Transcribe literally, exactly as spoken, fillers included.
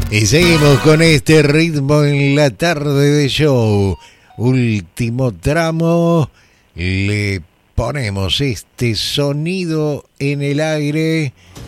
Y seguimos con este ritmo en la tarde de show. Último tramo. Le ponemos este sonido en el aire